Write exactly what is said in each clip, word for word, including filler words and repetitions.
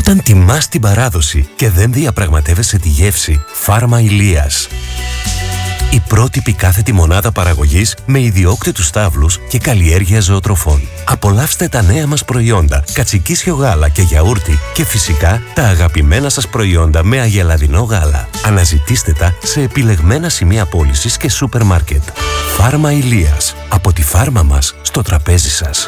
Όταν τιμάς την παράδοση και δεν διαπραγματεύεσαι τη γεύση, Φάρμα Ηλίας. Η πρότυπη κάθετη μονάδα παραγωγής με ιδιόκτητους στάβλους και καλλιέργεια ζωοτροφών. Απολαύστε τα νέα μας προϊόντα, κατσικίσιο γάλα και γιαούρτι και φυσικά τα αγαπημένα σας προϊόντα με αγελαδινό γάλα. Αναζητήστε τα σε επιλεγμένα σημεία πώλησης και σούπερ μάρκετ. Φάρμα Ηλίας. Από τη φάρμα μας στο τραπέζι σας.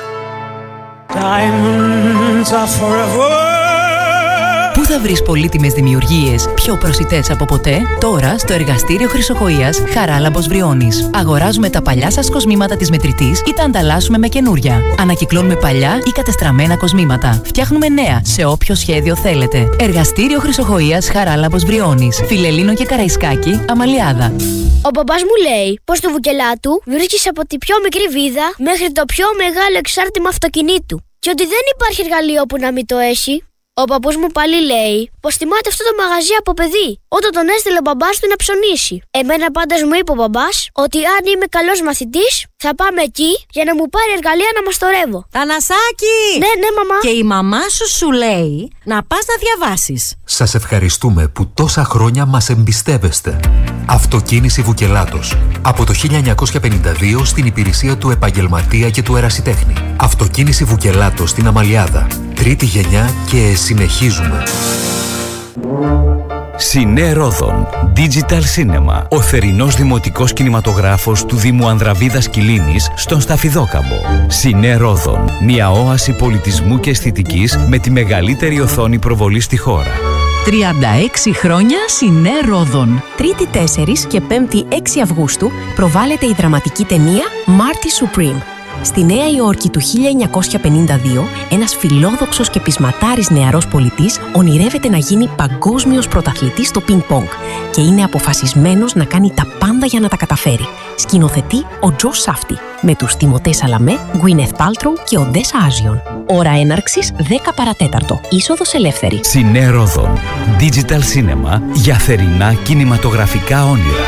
Πού θα βρεις πολύτιμες δημιουργίες πιο προσιτές από ποτέ? Τώρα στο εργαστήριο Χρυσοχοΐας Χαράλαμπος Βριώνης. Αγοράζουμε τα παλιά σας κοσμήματα της μετρητής ή τα ανταλλάσσουμε με καινούρια. Ανακυκλώνουμε παλιά ή κατεστραμμένα κοσμήματα. Φτιάχνουμε νέα σε όποιο σχέδιο θέλετε. Εργαστήριο Χρυσοχοΐας Χαράλαμπος Βριώνης. Φιλελλήνο και Καραϊσκάκη, Αμαλιάδα. Ο μπαμπάς μου λέει πως στο Βουκελάτου βρίσκεις από τη πιο μικρή βίδα μέχρι το πιο μεγάλο εξάρτημα αυτοκινήτου. Και ότι δεν υπάρχει εργαλείο που να μην το έχει. Ο παππούς μου πάλι λέει πως θυμάται αυτό το μαγαζί από παιδί, όταν τον έστειλε ο μπαμπάς του να ψωνίσει. Εμένα πάντως μου είπε ο μπαμπάς ότι αν είμαι καλός μαθητής θα πάμε εκεί για να μου πάρει εργαλεία να μαστορεύω. Θανασάκη! Ναι, ναι, μαμά. Και η μαμά σου σου λέει να πας να διαβάσεις. Σας ευχαριστούμε που τόσα χρόνια μας εμπιστεύεστε. Αυτοκίνηση Βουκελάτος. Από το χίλια εννιακόσια πενήντα δύο στην υπηρεσία του επαγγελματία και του ερασιτέχνη. Αυτοκίνηση Βουκελάτος στην Αμαλιάδα. Τρίτη γενιά και συνεχίζουμε. Σινέ Ρόδον Digital Cinema. Ο θερινός δημοτικός κινηματογράφος του Δήμου Ανδραβίδας Κιλίνης στον Σταφιδόκαμπο. Σινέ Ρόδον. Μια όαση πολιτισμού και αισθητικής με τη μεγαλύτερη οθόνη προβολή στη χώρα. τριάντα έξι χρόνια Σινέ Ρόδον. Τρίτη τέσσερις και Πέμπτη έξι Αυγούστου προβάλλεται η δραματική ταινία Marty Supreme. Στη Νέα Υόρκη του χίλια εννιακόσια πενήντα δύο, ένας φιλόδοξος και πεισματάρης νεαρός πολιτής ονειρεύεται να γίνει παγκόσμιος πρωταθλητής στο πινκ-πονγκ και είναι αποφασισμένος να κάνει τα πάντα για να τα καταφέρει. Σκηνοθετεί ο Τζο Σάφτη με τους Τιμωτέ Σαλαμέ, Γκουίνεθ Πάλτροου και Οντέσα Άζιον. Ώρα έναρξης δέκα παρατέταρτο. Είσοδος ελεύθερη. Σινέ Ρόδον Digital Cinema για θερινά κινηματογραφικά όνειρα.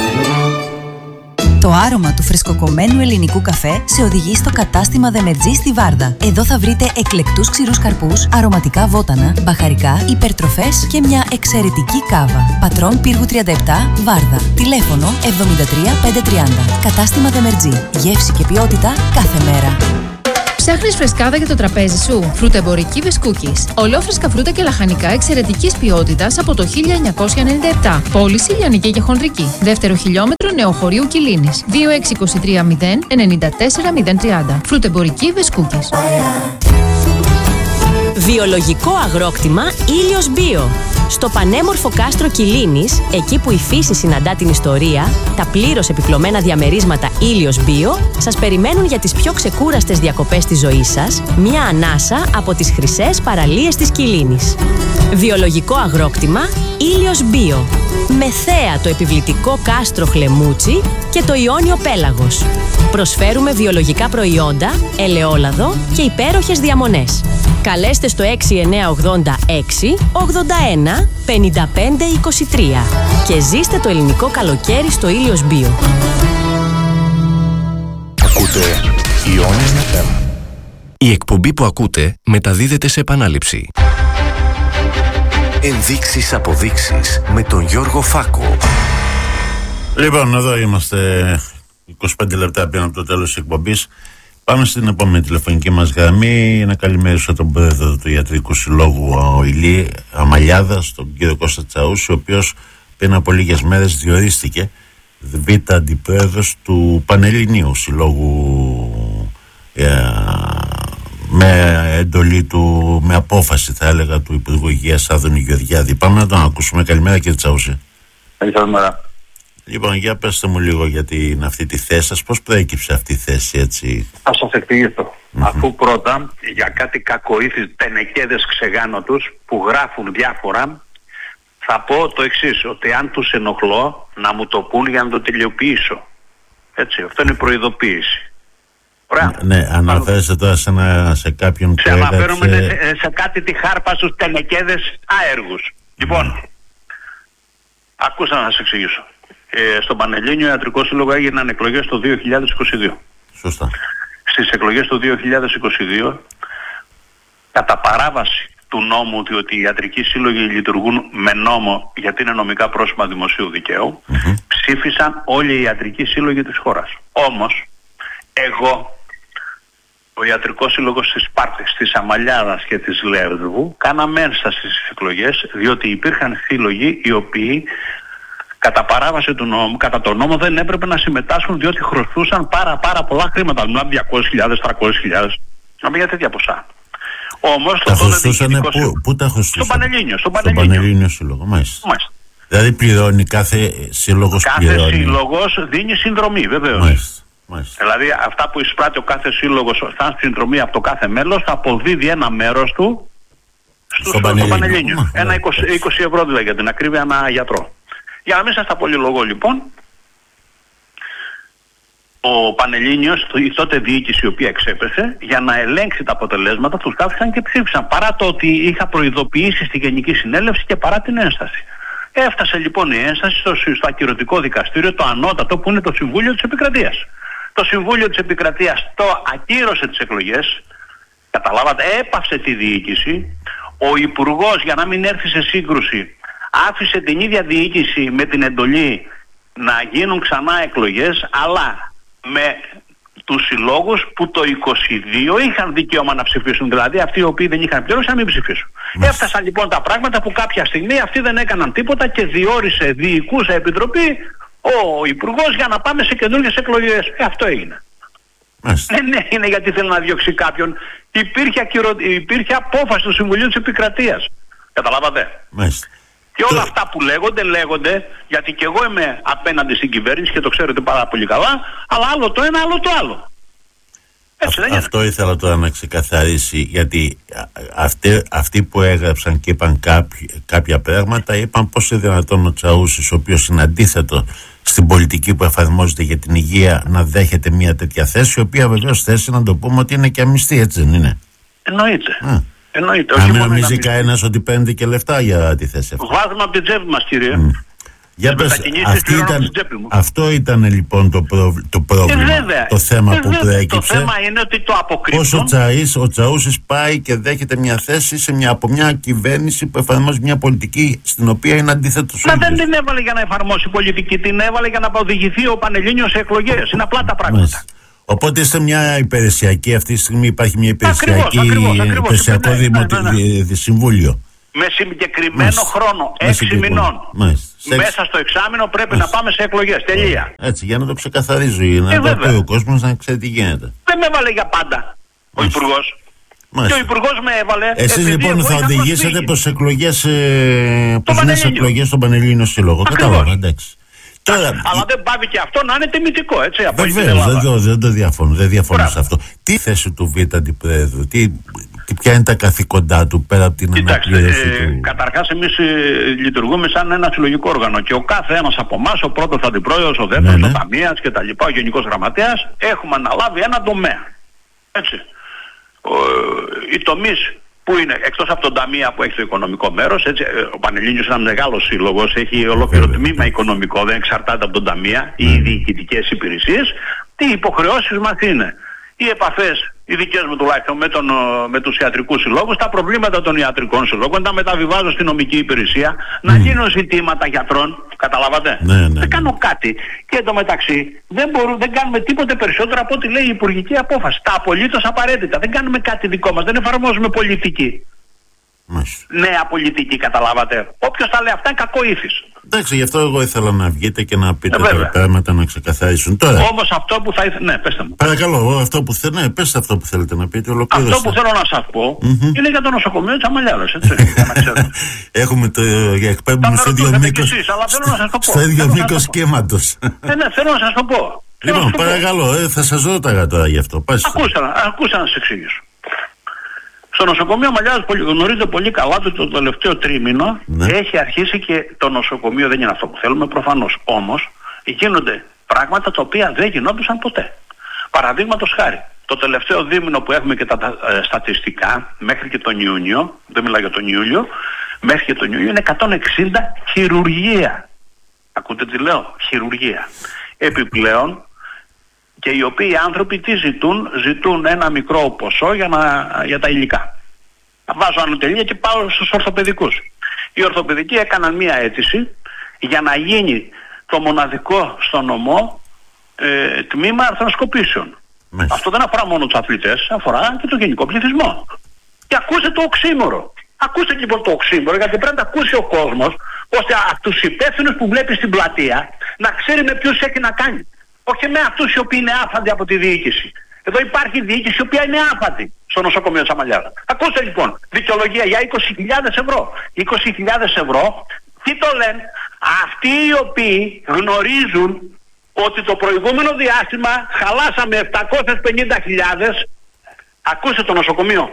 Το άρωμα του φρεσκοκομμένου ελληνικού καφέ σε οδηγεί στο κατάστημα Δεμετζή στη Βάρδα. Εδώ θα βρείτε εκλεκτούς ξηρούς καρπούς, αρωματικά βότανα, μπαχαρικά, υπερτροφές και μια εξαιρετική κάβα. Πατρών Πύργου τριάντα επτά, Βάρδα. Τηλέφωνο εβδομήντα τρία πεντακόσια τριάντα. Κατάστημα Δεμετζή. Γεύση και ποιότητα κάθε μέρα. Ψάχνεις φρεσκάδα για το τραπέζι σου? Φρουτεμπορική Βεσκούκης. Ολόφρεσκα φρούτα και λαχανικά εξαιρετικής ποιότητας από το χίλια εννιακόσια ενενήντα επτά. Πώληση λιανική και χονδρική. Δεύτερο χιλιόμετρο Νεοχωρίου Κιλίνης. δύο έξι δύο τρία μηδέν εννιά τέσσερα μηδέν τριάντα. Φρουτεμπορική Βεσκούκης. Βιολογικό αγρόκτημα Ήλιος Μπίο. Στο πανέμορφο κάστρο Κιλίνης, εκεί που η φύση συναντά την ιστορία, τα πλήρως επιπλωμένα διαμερίσματα Ήλιος Μπίο σας περιμένουν για τις πιο ξεκούραστες διακοπές της ζωής σας, μια ανάσα από τις χρυσές παραλίες της Κιλίνης. Βιολογικό αγρόκτημα Ήλιος Μπίο. Με θέα το επιβλητικό κάστρο Χλεμούτσι και το Ιόνιο Πέλαγος. Προσφέρουμε βιολογικά προϊόντα, ελαιόλαδο και υπέροχες διαμονές. Καλέστε στο έξι εννιά ογδόντα έξι ογδόντα ένα πενήντα πέντε είκοσι τρία και ζήστε το ελληνικό καλοκαίρι στο Ήλιος Μπίο. Ακούτε Ιόνιος εφ εμ. Η εκπομπή που ακούτε μεταδίδεται σε επανάληψη. Ενδείξεις αποδείξεις με τον Γιώργο Φάκο. Λοιπόν, εδώ είμαστε είκοσι πέντε λεπτά πριν από το τέλος της εκπομπής. Πάμε στην επόμενη τηλεφωνική μας γραμμή. Να καλημερίσω τον πρόεδρο του Ιατρικού Συλλόγου Ηλί Αμαλιάδας, τον κύριο Κώστα Τσαούση, ο οποίος πριν από λίγες μέρες διορίστηκε β' αντιπρόεδρος του Πανελληνίου Συλλόγου, ε, με εντολή του, με απόφαση θα έλεγα του Υπουργού Υγείας Άδωνη Γεωργιάδη. Πάμε να τον ακούσουμε. Καλημέρα κύριε Τσαούση. Καλημέρα. Λοιπόν, για πέστε μου λίγο για την, αυτή τη θέση σας. Πώς προέκυψε αυτή η θέση, έτσι? Θα σας εξηγήσω. Mm-hmm. Αφού πρώτα για κάτι κακοήθεις τενεκέδες ξεγάνωτους που γράφουν διάφορα, θα πω το εξής, ότι αν τους ενοχλώ να μου το πούν για να το τελειοποιήσω. Έτσι, αυτό είναι προειδοποίηση. Ωραία. Ναι, αναφέρεστε τώρα σε, ένα, σε κάποιον που σε αναφέρομαι έγραψε... σε, σε κάτι τη χάρπα στους τενεκέδες άεργους. Mm. Λοιπόν, ακούστε να σας εξηγήσω. Ε, στον Πανελλήνιο Ιατρικό Σύλλογο έγιναν εκλογές το δύο χιλιάδες είκοσι δύο. Σωστά. Στις εκλογές του δύο χιλιάδες είκοσι δύο, κατά παράβαση του νόμου ότι οι ιατρικοί σύλλογοι λειτουργούν με νόμο γιατί είναι νομικά πρόσωπα δημοσίου δικαίου, mm-hmm. ψήφισαν όλοι οι ιατρικοί σύλλογοι της χώρας. Όμως, εγώ, ο Ιατρικός Σύλλογος της Σπάρτης, της Αμαλιάδας και της Λέρδου, κάναμε ένσταση στις εκλογές, διότι υπήρχαν σύλλογοι οι οποίοι κατά παράβαση του νόμου, κατά τον νόμο δεν έπρεπε να συμμετάσχουν διότι χρωστούσαν πάρα πάρα πολλά χρήματα, δηλαδή διακόσιες χιλιάδες, τριακόσιες χιλιάδες, να μην για τέτοια ποσά. Όμως τα χρωστούσαν πού, πού τα χρωστούσαν? Στον Πανελλήνιο. Στον Πανελλήνιο, στον Πανελλήνιο Σύλλογο, μάλιστα. μάλιστα. Δηλαδή πληρώνει κάθε σύλλογος, κάθε πληρώνει. σύλλογος δίνει συνδρομή, βεβαίως. Μάλιστα. Μάλιστα. Δηλαδή αυτά που εισπράττει ο κάθε σύλλογος σαν συνδρομή από το κάθε μέλος θα αποδίδει ένα μέρος του στο, στο Πανελλήνιο. Ένα είκοσι, είκοσι ευρώ δηλαδή για την ακρίβεια, ένα γιατρό. Για να μην σας τα πολυλογώ λοιπόν, ο Πανελλήνιος, η τότε διοίκηση η οποία εξέπεσε, για να ελέγξει τα αποτελέσματα τους κάθισαν και ψήφισαν, παρά το ότι είχα προειδοποιήσει στη Γενική Συνέλευση και παρά την ένσταση. Έφτασε λοιπόν η ένσταση στο, στο ακυρωτικό δικαστήριο, το ανώτατο που είναι το Συμβούλιο της Επικρατείας. Το Συμβούλιο της Επικρατείας το ακύρωσε τις εκλογές, καταλάβατε, έπαυσε τη διοίκηση. Ο Υπουργός, για να μην έρθει σε σύγκρουση, άφησε την ίδια διοίκηση με την εντολή να γίνουν ξανά εκλογές, αλλά με τους συλλόγους που το είκοσι δύο είχαν δικαίωμα να ψηφίσουν, δηλαδή αυτοί οι οποίοι δεν είχαν πληρώσει να μην ψηφίσουν. Μάλιστα. Έφτασαν λοιπόν τα πράγματα που κάποια στιγμή αυτοί δεν έκαναν τίποτα και διόρισε διοικούσα επιτροπή ο Υπουργός για να πάμε σε καινούργιες εκλογές. Ε, αυτό έγινε. Ναι, ναι, είναι γιατί θέλει να διώξει κάποιον. Υπήρχε, ακυρο... υπήρχε απόφαση του Συμβουλίου της Επικρατείας. Καταλάβατε. Μάλιστα. Και όλα αυτά που λέγονται, λέγονται, γιατί και εγώ είμαι απέναντι στην κυβέρνηση και το ξέρετε πάρα πολύ καλά, αλλά άλλο το ένα, άλλο το άλλο. Έτσι, Α, αυτό ήθελα τώρα να ξεκαθαρίσει, γιατί αυτοί, αυτοί που έγραψαν και είπαν κάποιοι, κάποια πράγματα, είπαν πώς είναι δυνατόν ο Τσαούσης, ο οποίος είναι αντίθετο στην πολιτική που εφαρμόζεται για την υγεία, να δέχεται μια τέτοια θέση, η οποία βεβαίως θέση, να το πούμε, ότι είναι και αμυστή, έτσι δεν είναι? Εννοείται. Α. Εννοείται. Να μην νομίζει κανένας ότι παίρνει και λεφτά για τη θέση αυτή. Βάζουμε από την τσέπη μας, κύριε. Mm. Για πες, ήταν, αυτό ήταν λοιπόν το, προ, το πρόβλημα, ε, το θέμα ε, που προέκυψε. Το θέμα είναι ότι το αποκρύπτουν. Πώς ο, Τσαΐς, ο Τσαούσης πάει και δέχεται μια θέση σε μια, από μια κυβέρνηση που εφαρμόζει μια πολιτική στην οποία είναι αντίθετος. Μα δεν την έβαλε για να εφαρμόσει πολιτική, την έβαλε για να οδηγηθεί ο Πανελλήνιος σε εκλογές. Είναι απλά τα πράγματα. Μάλιστα. Οπότε είστε μια υπηρεσιακή, αυτή τη στιγμή υπάρχει μια υπηρεσιακή, ακριβώς, ακριβώς, ακριβώς, υπηρεσιακό ναι, δημο, ναι, ναι, ναι. συμβούλιο. Με συγκεκριμένο Μάλιστα. χρόνο, έξι μηνών. Μάλιστα. Μέσα στο εξάμηνο πρέπει Μάλιστα. να πάμε σε εκλογές. Τελεία. Έτσι, για να το ξεκαθαρίζω, για να ε, το ακούει ο κόσμος να ξέρει τι γίνεται. Δεν με έβαλε για πάντα ο Υπουργός. Και ο Υπουργός με έβαλε. Εσείς λοιπόν θα οδηγήσετε προς εκλογές, ε, προς νέες εκλογές στον Πανελλήνιο Σύλλογο. Κατάλαβα, εντάξει. Τώρα, αλλά δεν πάβει και αυτό να είναι τιμητικό, έτσι. Βεβαίως, δεν το, δεν το διαφωνώ, δεν διαφωνώ σε αυτό. Τι θέση του Β' Αντιπρόεδρου, τι, τι, ποια είναι τα καθήκοντά του πέρα από την αναπλήρωση ε, του? Καταρχάς, εμείς ε, λειτουργούμε σαν ένα συλλογικό όργανο και ο κάθε ένας από εμάς, ο πρώτος αντιπρόεδρος, ο δεύτερος, ναι, ναι. ο ταμείας και τα λοιπά, ο γενικός γραμματέας, έχουμε αναλάβει ένα τομέα. Έτσι. Ο, οι τομείς που είναι εκτός από τον ταμεία που έχει το οικονομικό μέρος, έτσι, ο Πανελλήνιος είναι ένα μεγάλος σύλλογος, έχει ολόκληρο τμήμα οικονομικό, δεν εξαρτάται από τον ταμεία, ή οι διοικητικές υπηρεσίες. Τι υποχρεώσεις μας είναι? Οι επαφές, οι δικές μου τουλάχιστον, με, τον, με τους ιατρικούς συλλόγους, τα προβλήματα των ιατρικών συλλόγων, τα μεταβιβάζω στην νομική υπηρεσία, mm. να γίνουν ζητήματα γιατρών, καταλάβατε. Ναι, ναι, ναι. Δεν κάνω κάτι. Και εντωμεταξύ δεν, μπορούν, δεν κάνουμε τίποτε περισσότερο από ό,τι λέει η υπουργική απόφαση. Τα απολύτως απαραίτητα. Δεν κάνουμε κάτι δικό μας. Δεν εφαρμόζουμε πολιτική. Μάλιστα. Νέα πολιτική, καταλάβατε. Όποιος τα λέει αυτά είναι κακοήθης. Εντάξει, γι' αυτό εγώ ήθελα να βγείτε και να πείτε ε, τα πράγματα να ξεκαθαρίσουν. Τώρα, όμως αυτό που θα ήθελα. Ναι, πέστε μου. Παρακαλώ, αυτό που θέλετε, ναι, πέστε αυτό που θέλετε να πείτε. Ολοκλήρωστε. Αυτό που θέλω να σας πω mm-hmm. είναι για το νοσοκομείο της Αμαλιάδας. Έτσι, να έχουμε το. Εκπέμπουμε στο ίδιο μήκος. Στο ίδιο μήκος κύματος. Ναι, ναι, θέλω να σας το πω. Λοιπόν, παρακαλώ, ε, θα σας ρώταγα τώρα γι' αυτό. Ακούστε να σας εξηγήσω. Στο νοσοκομείο Αμαλιάδας, γνωρίζετε πολύ καλά ότι το τελευταίο τρίμηνο ναι. έχει αρχίσει και το νοσοκομείο δεν είναι αυτό που θέλουμε προφανώς. Όμως γίνονται πράγματα τα οποία δεν γινόντουσαν ποτέ. Παραδείγματος χάρη, το τελευταίο δίμηνο που έχουμε και τα ε, στατιστικά μέχρι και τον Ιούνιο, δεν μιλάω για τον Ιούλιο, μέχρι και τον Ιούλιο είναι εκατόν εξήντα χειρουργία. Ακούτε τι λέω? Χειρουργία. Επιπλέον, και οι οποίοι άνθρωποι τι ζητούν? Ζητούν ένα μικρό ποσό για, να, για τα υλικά. Βάζω ανωτελεία και πάω στους ορθοπαιδικούς. Οι ορθοπαιδικοί έκαναν μία αίτηση για να γίνει το μοναδικό στο νομό ε, τμήμα αρθροσκοπήσεων. Μες. Αυτό δεν αφορά μόνο τους αθλητές, αφορά και τον γενικό πληθυσμό. Και ακούστε το οξύμορο. Ακούστε λοιπόν το οξύμορο, γιατί πρέπει να ακούσει ο κόσμος, ώστε τους υπεύθυνους που βλέπει στην πλατεία να ξέρει με ποιους έχει να κάνει. Όχι με αυτούς οι οποίοι είναι άφαντοι από τη διοίκηση. Εδώ υπάρχει διοίκηση η οποία είναι άφαντη στο νοσοκομείο της Αμαλιάδας. Ακούστε λοιπόν, δικαιολογία για είκοσι χιλιάδες ευρώ. είκοσι χιλιάδες ευρώ, τι το λένε, αυτοί οι οποίοι γνωρίζουν ότι το προηγούμενο διάστημα χαλάσαμε επτακόσιες πενήντα χιλιάδες, ακούστε το νοσοκομείο,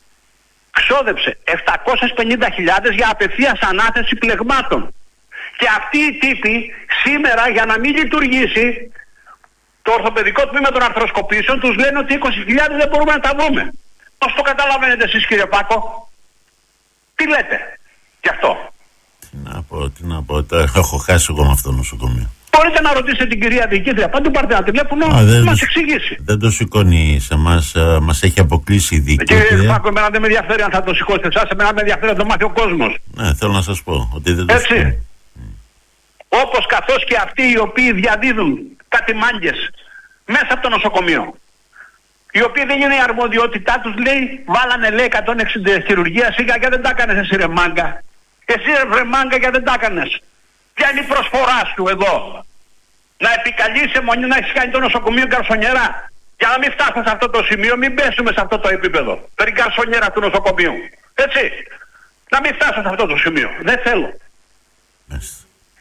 ξόδεψε επτακόσιες πενήντα χιλιάδες για απευθείας ανάθεση πλεγμάτων. Και αυτοί οι τύποι σήμερα, για να μην λειτουργήσει το ορθοπαιδικό τμήμα των αρθροσκοπήσεων, τους λένε ότι είκοσι χιλιάδες δεν μπορούμε να τα βρούμε. Πώς το καταλαβαίνετε εσείς, κύριε Πάκο? Τι λέτε γι' αυτό? Τι να πω, τι να πω, τα έχω χάσει εγώ με αυτό το νοσοκομείο. Μπορείτε να ρωτήσετε την κυρία διοικήτρια, πάντου πάρτε ένα τηλέφωνο να μας εξηγήσει. Δεν το σηκώνει σε εμάς, μας έχει αποκλείσει η διοικήτρια. Κύριε Πάκο, εμένα δεν με ενδιαφέρει αν θα το σηκώσετε εσάς, εμένα με ενδιαφέρει να το μάθει ο κόσμος. Ναι, θέλω να σας πω ότι δεν το σηκώνει. Έτσι. Όπως καθώς και αυτοί οι οποίοι διαδίδουν κάτι μάγκες μέσα από το νοσοκομείο, οι οποίοι δεν είναι η αρμοδιότητά τους, λέει, βάλανε λέει εκατόν εξήντα χειρουργία, σιγά και δεν τα έκανες εσύ ρε μάγκα. Εσύ ρε μάγκα και δεν τα έκανες. Ποια είναι η προσφορά σου εδώ? Να επικαλείσαι μονή να έχεις κάνει το νοσοκομείο γκαρσονιέρα? Για να μην φτάσουμε σε αυτό το σημείο, μην πέσουμε σε αυτό το επίπεδο περί γκαρσονιέρα του νοσοκομείου. Έτσι. Να μην φτάσουμε σε αυτό το σημείο. Δεν θέλω. Μάλιστα.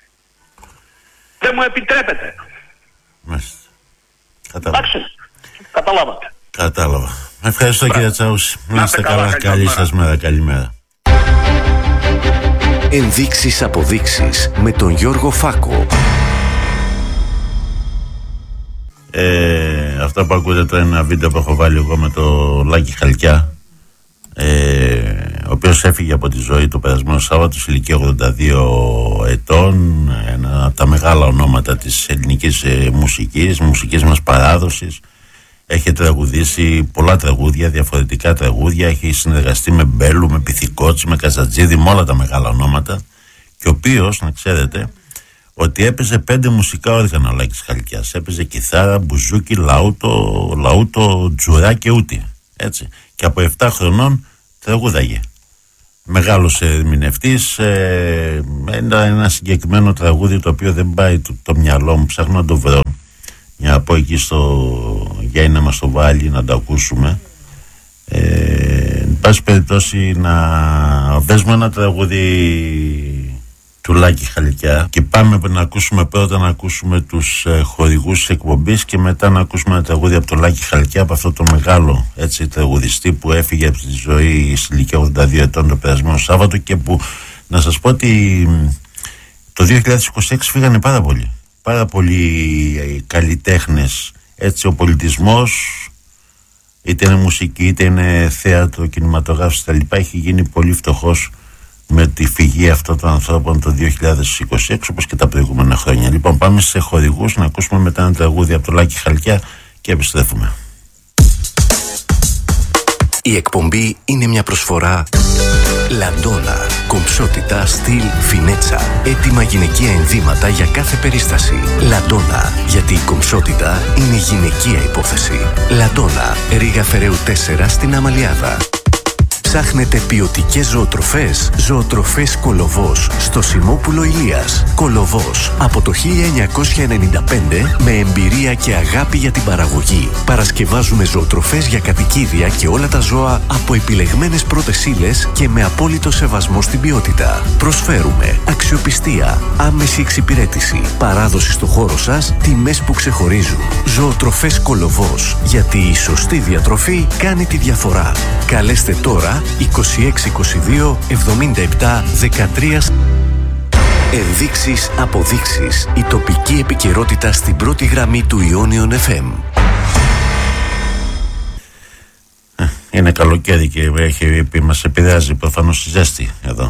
Δεν μου επιτρέπετε. Μάλιστα. Κατάλαβα. Εντάξει. Καταλάβατε. Κατάλαβα. Ευχαριστώ κύριε Τσάουση. Να είστε καλά. καλά. Καλή σας μέρα. Καλημέρα. Ενδείξεις αποδείξεις με τον Γιώργο Φάκο. Ε, αυτό που ακούτε τώρα είναι ένα βίντεο που έχω βάλει εγώ με το Λάκη Χαλκιά, ε, ο οποίος έφυγε από τη ζωή το περασμένο Σάββατο σε ηλικία ογδόντα δύο ετών, ένα από τα μεγάλα ονόματα της ελληνικής ε, μουσικής, μουσικής μας παράδοσης. Έχει τραγουδήσει πολλά τραγούδια, διαφορετικά τραγούδια, έχει συνεργαστεί με Μπέλου, με Πυθικότσι, με Καζατζίδη, με όλα τα μεγάλα ονόματα, και ο οποίος, να ξέρετε, ότι έπαιζε πέντε μουσικά όργανα ο Λάκης Χαλκιάς. Έπαιζε κιθάρα, μπουζούκι, λαούτο, λαούτο, τζουρά και ούτι. Έτσι. Και από επτά χρονών τραγούδαγε. Μεγάλος ερμηνευτής, ε, ένα, ένα συγκεκριμένο τραγούδι το οποίο δεν πάει το, το μυαλό μου, ψάχνω να το βρω για να πω εκεί στο για να μας το βάλει να το ακούσουμε. Ε, εν πάση περιπτώσει, να δέσουμε ένα τραγούδι του Λάκη Χαλκιά και πάμε να ακούσουμε πρώτα να ακούσουμε τους ε, χορηγούς της εκπομπής και μετά να ακούσουμε ένα τραγούδι από το Λάκη Χαλκιά, από αυτό το μεγάλο έτσι τραγουδιστή που έφυγε από τη ζωή στη ηλικία ογδόντα δύο ετών το περασμένο Σάββατο, και που να σας πω ότι το δύο χιλιάδες είκοσι έξι φύγανε πάρα πολλοί πάρα πολλοί καλλιτέχνες, έτσι, ο πολιτισμός, είτε είναι μουσική είτε είναι θέατρο, κινηματογράφηση κτλ., έχει γίνει πολύ φτωχός με τη φυγή αυτών των ανθρώπων το δύο χιλιάδες είκοσι έξι, όπως και τα προηγούμενα χρόνια. Λοιπόν, πάμε σε χορηγούς να ακούσουμε μετά ένα τραγούδι από το Λάκη Χαλκιά και επιστρέφουμε. Η εκπομπή είναι μια προσφορά Λαντόνα. Κομψότητα, στυλ, φινέτσα. Έτοιμα γυναικεία ενδύματα για κάθε περίσταση. Λαντόνα. Γιατί η κομψότητα είναι γυναικεία υπόθεση. Λαντόνα. Ρίγα Φεραίου τέσσερα στην Αμαλιάδα. Ψάχνετε ποιοτικές ζωοτροφές? Ζωοτροφές Κολοβός στο Σιμόπουλο Ηλίας. Κολοβός από το χίλια εννιακόσια ενενήντα πέντε με εμπειρία και αγάπη για την παραγωγή. Παρασκευάζουμε ζωοτροφές για κατοικίδια και όλα τα ζώα από επιλεγμένες πρώτες ύλες και με απόλυτο σεβασμό στην ποιότητα. Προσφέρουμε αξιοπιστία, άμεση εξυπηρέτηση, παράδοση στο χώρο σας, τιμές που ξεχωρίζουν. Ζωοτροφές Κολοβός. Γιατί η σωστή διατροφή κάνει τη διαφορά. Καλέστε τώρα είκοσι έξι είκοσι δύο εβδομήντα επτά δεκατρία. Ενδείξεις αποδείξεις. Η τοπική επικαιρότητα στην πρώτη γραμμή του Ιόνιον εφ εμ. Είναι καλοκαίρι και έχει, μας επηρεάζει προφανώς η ζέστη εδώ.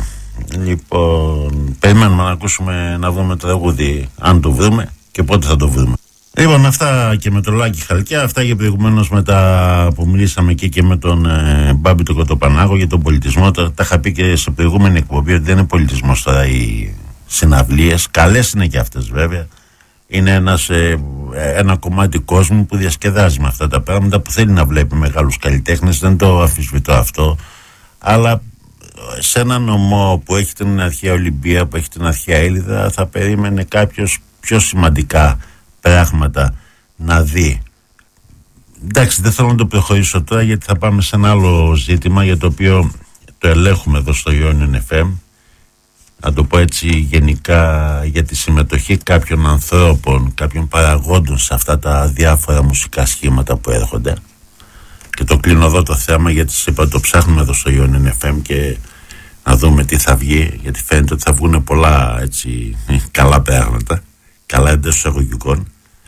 Λοιπόν, περιμένουμε να ακούσουμε, να βρούμε το τραγούδι, αν το βρούμε και πότε θα το βρούμε. Λοιπόν, αυτά και με το Λάκη Χαλκιά, αυτά και προηγουμένως μετά που μιλήσαμε και, και με τον ε, Μπάμπη τον Κοτοπανάγο για τον πολιτισμό. Τα, τα είχα πει και σε προηγούμενη εκπομπή ότι δεν είναι πολιτισμός τώρα οι συναυλίες. Καλές είναι και αυτές βέβαια. Είναι ένας, ε, ένα κομμάτι κόσμου που διασκεδάζει με αυτά τα πράγματα, που θέλει να βλέπει μεγάλους καλλιτέχνες, δεν το αμφισβητώ αυτό. Αλλά σε ένα νομό που έχει την αρχαία Ολυμπία, που έχει την αρχαία Έλιδα, θα περίμενε κάποιος πιο σημαντικά πράγματα να δει. Εντάξει, δεν θέλω να το προχωρήσω τώρα, γιατί θα πάμε σε ένα άλλο ζήτημα για το οποίο το ελέγχουμε εδώ στο Ionian εφ εμ. Να το πω έτσι γενικά, για τη συμμετοχή κάποιων ανθρώπων, κάποιων παραγόντων σε αυτά τα διάφορα μουσικά σχήματα που έρχονται. Και το κλείνω εδώ το θέμα, γιατί σας είπα το ψάχνουμε εδώ στο Ionian εφ εμ και να δούμε τι θα βγει, γιατί φαίνεται ότι θα βγουν πολλά έτσι καλά πράγματα, καλά εντός εισαγωγικών.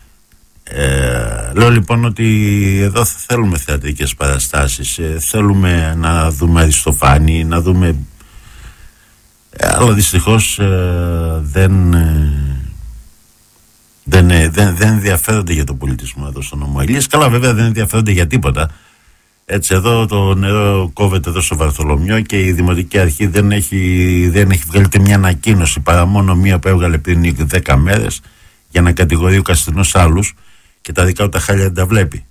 Ε, λέω λοιπόν ότι εδώ θέλουμε θεατρικές παραστάσεις, ε, θέλουμε να δούμε Αριστοφάνη, να δούμε, ε, αλλά δυστυχώς ε, δεν, ε, δεν, ε, δεν, δεν ενδιαφέρονται για τον πολιτισμό εδώ στον νομό Ηλίας. Καλά, βέβαια δεν ενδιαφέρονται για τίποτα. Έτσι, εδώ το νερό κόβεται εδώ στο Βαρθολομιό και η Δημοτική Αρχή δεν έχει, δεν έχει βγάλει μια ανακοίνωση, παρά μόνο μία που έβγαλε πριν δέκα μέρες για να κατηγορεί ο Καστινός άλλους, και τα δικά του τα χάλια δεν τα βλέπει.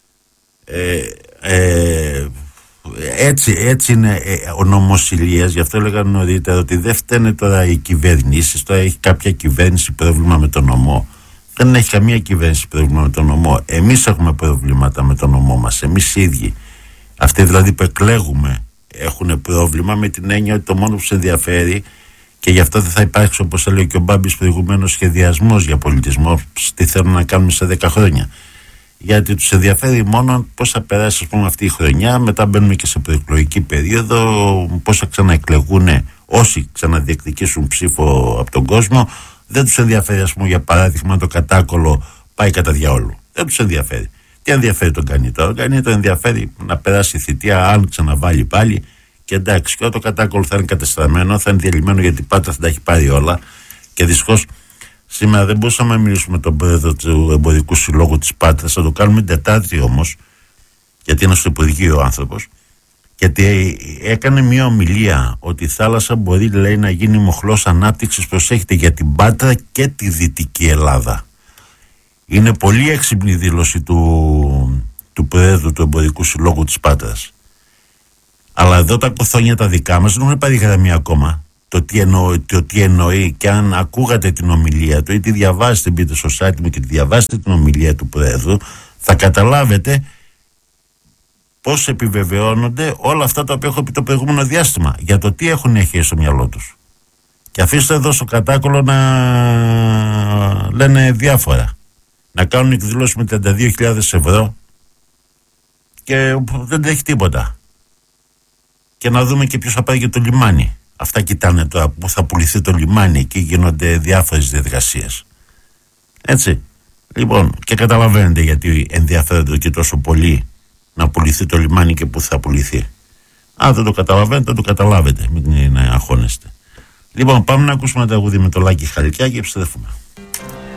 Ε, ε, έτσι, έτσι είναι ε, ο νόμος Ηλίας. Γι' αυτό έλεγα νωρίτερα ότι δεν φταίνε τώρα οι κυβερνήσεις. Τώρα έχει κάποια κυβέρνηση πρόβλημα με τον νομό. Δεν έχει καμία κυβέρνηση πρόβλημα με τον νομό. Εμείς έχουμε προβλήματα με τον νομό μας. Εμείς οι ίδιοι. Αυτοί δηλαδή που εκλέγουμε έχουν πρόβλημα, με την έννοια ότι το μόνο που σε ενδιαφέρει, και γι' αυτό δεν θα υπάρξει, όπως έλεγε και ο Μπάμπης προηγουμένως, σχεδιασμός για πολιτισμό, τι θέλουν να κάνουμε σε δέκα χρόνια. Γιατί τους ενδιαφέρει μόνο πώς θα περάσει, ας πούμε, αυτή η χρονιά, μετά μπαίνουμε και σε προεκλογική περίοδο, πώς θα ξαναεκλεγούν όσοι ξαναδιεκδικήσουν ψήφο από τον κόσμο. Δεν τους ενδιαφέρει, ας πούμε, για παράδειγμα, το κατάκολο πάει κατά διαόλου. Δεν τους ενδιαφέρει. Τι ενδιαφέρει τον Κανίτο? Τον Κανίτο ενδιαφέρει να περάσει η θητεία, αν ξαναβάλει πάλι. Και εντάξει, και το κατάκολο θα είναι κατεστραμμένο, θα είναι διαλυμένο, γιατί πάντα θα τα έχει πάρει όλα. Και δυστυχώς σήμερα δεν μπορούσαμε να μιλήσουμε με τον πρόεδρο του Εμπορικού Συλλόγου της Πάτρας. Θα το κάνουμε την Τετάρτη όμως, γιατί είναι στο Υπουργείο ο άνθρωπος. Γιατί έκανε μια ομιλία ότι η θάλασσα μπορεί, λέει, να γίνει μοχλός ανάπτυξης, προσέχετε, για την Πάτρα και τη Δυτική Ελλάδα. Είναι πολύ έξυπνη δήλωση του, του πρόεδρου του Εμπορικού Συλλόγου της Πάτρας. Αλλά εδώ τα κοθόνια τα δικά μας δεν έχουν πάρει γραμμή ακόμα. Το τι, εννοεί, το τι εννοεί, και αν ακούγατε την ομιλία του ή τη διαβάσετε, μπείτε στο site μου και τη διαβάσετε την ομιλία του πρόεδρου, θα καταλάβετε πώς επιβεβαιώνονται όλα αυτά τα οποία έχω πει το προηγούμενο διάστημα, για το τι έχουν έχει στο μυαλό τους. Και αφήστε εδώ στο κατάκολο να λένε διάφορα, να κάνουν εκδηλώσεις με τριάντα δύο χιλιάδες ευρώ και δεν έχει τίποτα. Και να δούμε και ποιος θα πάει για το λιμάνι. Αυτά κοιτάνε τώρα, που θα πουληθεί το λιμάνι, εκεί γίνονται διάφορες διαδικασίες. Έτσι. Λοιπόν, και καταλαβαίνετε γιατί ενδιαφέρονται και τόσο πολύ να πουληθεί το λιμάνι και που θα πουληθεί. Αν δεν το καταλαβαίνετε, το καταλάβετε. Μην αγχώνεστε. Λοιπόν, πάμε να ακούσουμε ένα τραγούδι με το Λάκη Χαλκιά και επιστρέφουμε.